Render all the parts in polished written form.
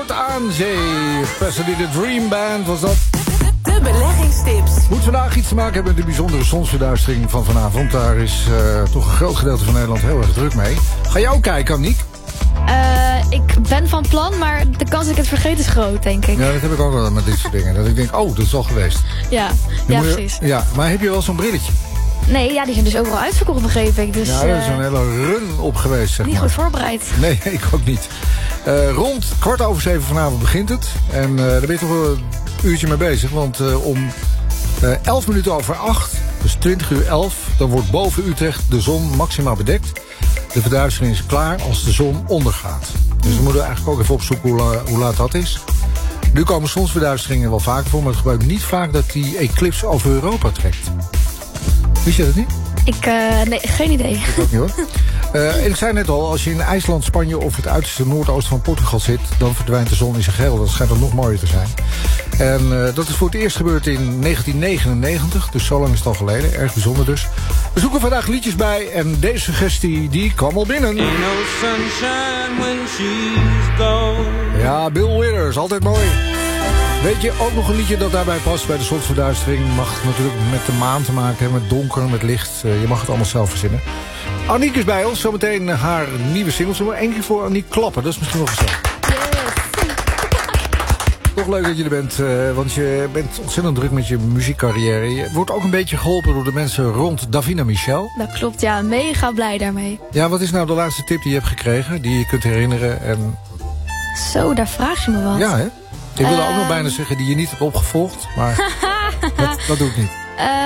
Noord aan Zee. Pasadena Dream Band was dat. De beleggingstips. Moet vandaag iets te maken hebben met de bijzondere zonsverduistering van vanavond. Daar is toch een groot gedeelte van Nederland heel erg druk mee. Ga jij ook kijken, Aniek? Ik ben van plan, maar de kans dat ik het vergeet is groot, denk ik. Ja, dat heb ik ook wel met dit soort dingen. Dat ik denk, dat is al geweest. Ja, precies. Ja, maar heb je wel zo'n brilletje? Nee, ja, die zijn dus overal uitverkocht, begreep ik. Dus, ja, er is een hele run op geweest, zeg niet maar. goed voorbereid. Nee, ik ook niet. Rond 7:15 vanavond begint het. En daar ben je toch wel een uurtje mee bezig. Want om 8:11, dus 20:11... dan wordt boven Utrecht de zon maximaal bedekt. De verduistering is klaar als de zon ondergaat. Dus we moeten eigenlijk ook even opzoeken hoe laat dat is. Nu komen zonsverduisteringen wel vaker voor... maar het gebeurt niet vaak dat die eclipse over Europa trekt. Wist je dat niet? Nee, geen idee. Ik ook niet, hoor. En ik zei net al, als je in IJsland, Spanje of het uiterste noordoosten van Portugal zit... dan verdwijnt de zon in zijn geheel. Dat schijnt dan nog mooier te zijn. En dat is voor het eerst gebeurd in 1999. Dus zo lang is het al geleden. Erg bijzonder dus. We zoeken vandaag liedjes bij. En deze suggestie, die kwam al binnen. No sunshine when she's gone. Ja, Bill Withers, altijd mooi. Weet je, ook nog een liedje dat daarbij past bij de zonsverduistering. Mag natuurlijk met de maan te maken hebben, met donker, met licht. Je mag het allemaal zelf verzinnen. Aniek is bij ons, zometeen haar nieuwe single. Zullen we één keer voor Aniek klappen? Dat is misschien wel gezellig. Yes. Toch leuk dat je er bent, want je bent ontzettend druk met je muziekcarrière. Je wordt ook een beetje geholpen door de mensen rond Davina Michel. Dat klopt, ja. Mega blij daarmee. Ja, wat is nou de laatste tip die je hebt gekregen, die je kunt herinneren? En... Zo, daar vraag je me wat. Ja, hè? Ik wilde ook nog bijna zeggen die je niet hebt opgevolgd, maar dat doe ik niet.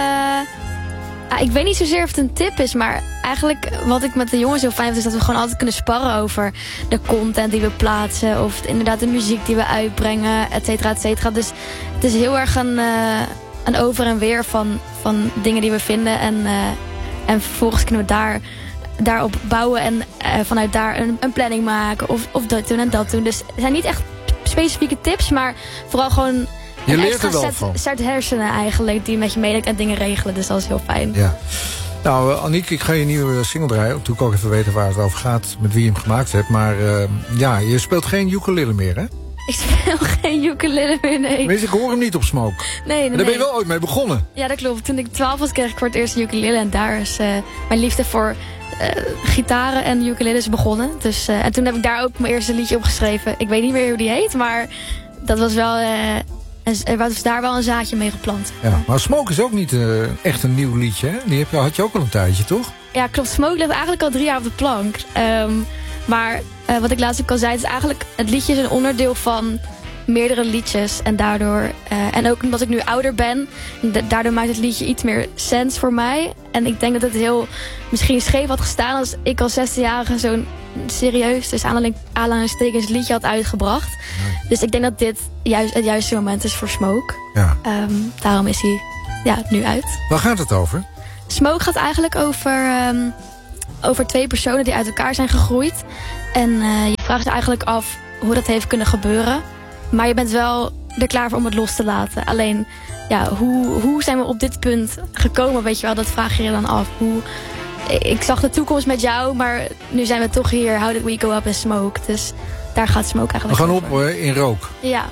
Ik weet niet zozeer of het een tip is, maar eigenlijk wat ik met de jongens heel fijn vind... is dat we gewoon altijd kunnen sparren over de content die we plaatsen... of inderdaad de muziek die we uitbrengen, et cetera, et cetera. Dus het is heel erg een over en weer van dingen die we vinden. En vervolgens kunnen we daarop bouwen en vanuit daar een planning maken... of dat doen en dat doen. Dus het zijn niet echt specifieke tips, maar vooral gewoon... Je leert er wel van. Soort hersenen eigenlijk die met je meedenkt en dingen regelen. Dus dat is heel fijn. Ja. Nou, Aniek, ik ga je nieuwe single draaien. Toen ik ook even weten waar het over gaat, met wie je hem gemaakt hebt. Maar je speelt geen ukulele meer, hè? Ik speel geen ukulele meer, nee. Tenminste, ik hoor hem niet op Smoke. Nee. Daar ben je wel ooit mee begonnen. Ja, dat klopt. Toen ik 12 was, kreeg ik voor het eerst een ukulele. En daar is mijn liefde voor gitaren en ukuleles begonnen. Dus, en toen heb ik daar ook mijn eerste liedje op geschreven. Ik weet niet meer hoe die heet, maar dat was wel... er was daar wel een zaadje mee geplant. Ja, maar Smoke is ook niet echt een nieuw liedje, hè? Die had je ook al een tijdje, toch? Ja, klopt. Smoke ligt eigenlijk al 3 jaar op de plank. Maar wat ik laatst ook al zei, het is eigenlijk... het liedje is een onderdeel van meerdere liedjes. En daardoor... en ook omdat ik nu ouder ben... daardoor maakt het liedje iets meer sens voor mij. En ik denk dat het heel misschien scheef had gestaan... als ik als 16-jarige zo'n serieus, dus aanhalingstekens liedje had uitgebracht. Nee. Dus ik denk dat dit juist het juiste moment is voor Smoke. Ja. Daarom is hij nu uit. Waar gaat het over? Smoke gaat eigenlijk over 2 personen die uit elkaar zijn gegroeid. En je vraagt je eigenlijk af hoe dat heeft kunnen gebeuren. Maar je bent wel er klaar voor om het los te laten. Alleen, hoe zijn we op dit punt gekomen? Weet je wel, dat vraag je dan af. Ik zag de toekomst met jou, maar nu zijn we toch hier. How did we go up in smoke? Dus daar gaat Smoke eigenlijk over. We gaan op in rook. Ja.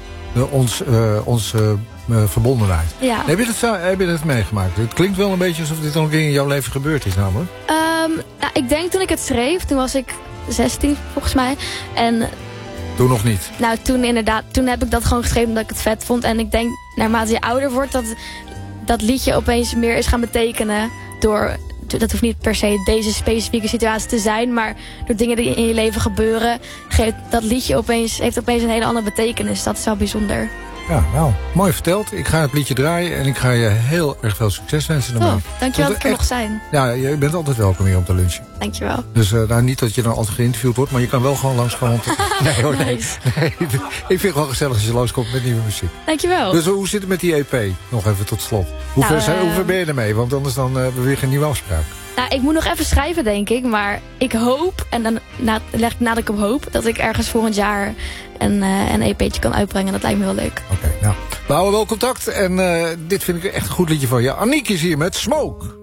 Onze verbondenheid. Ja. Heb je dat meegemaakt? Het klinkt wel een beetje alsof dit al een keer in jouw leven gebeurd is namelijk. Ik denk toen ik het schreef, toen was ik 16 volgens mij. En toen nog niet? Nou, toen heb ik dat gewoon geschreven omdat ik het vet vond. En ik denk, naarmate je ouder wordt, dat liedje opeens meer is gaan betekenen door... Dat hoeft niet per se deze specifieke situatie te zijn, maar door dingen die in je leven gebeuren, heeft dat liedje opeens een hele andere betekenis. Dat is wel bijzonder. Ja, nou, mooi verteld. Ik ga het liedje draaien en ik ga je heel erg veel succes wensen ermee. Dankjewel dat ik er nog zijn. Ja, je bent altijd welkom hier om te lunchen. Dankjewel. Dus niet dat je dan altijd geïnterviewd wordt, maar je kan wel gewoon langskomen. Nee hoor, nee. Ik vind het wel gezellig als je langskomt met nieuwe muziek. Dankjewel. Dus hoe zit het met die EP? Nog even tot slot. Hoe ver ben je ermee? Want anders dan hebben we weer geen nieuwe afspraak. Nou, ik moet nog even schrijven, denk ik. Maar ik hoop, en dan leg ik nadat ik op hoop, dat ik ergens volgend jaar een EP'tje kan uitbrengen. Dat lijkt me wel leuk. Oké, nou. We houden wel contact. En dit vind ik echt een goed liedje van je. Aniek is hier met Smoke.